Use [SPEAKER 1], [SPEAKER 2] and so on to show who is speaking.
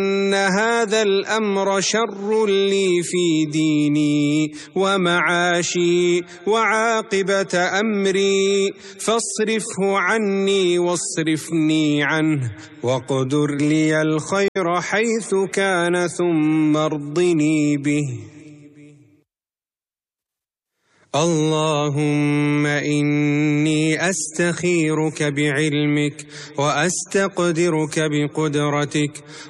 [SPEAKER 1] أن هذا الأمر شر لي في ديني ومعاشي وعاقبة أمري، فاصرفه عني واصرفني عنه، واقدر لي الخير حيث كان ثم ارضني به. اللهم إني أستخيرك بعلمك وأستقدرك بقدرتك